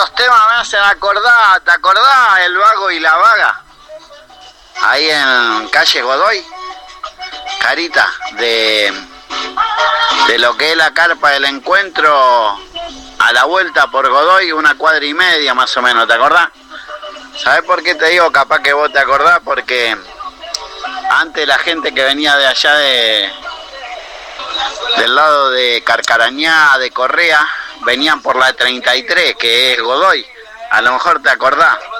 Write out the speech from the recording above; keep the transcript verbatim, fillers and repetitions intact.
estos temas me hacen acordar, ¿te acordás El Vago y la Vaga? Ahí en calle Godoy, Carita, de, de lo que es la carpa del encuentro a la vuelta por Godoy, una cuadra y media más o menos, ¿te acordás? ¿Sabés por qué te digo? Capaz que vos te acordás, porque antes la gente que venía de allá de del lado de Carcarañá, de Correa, venían por la treinta y tres, que es Godoy. A lo mejor te acordás.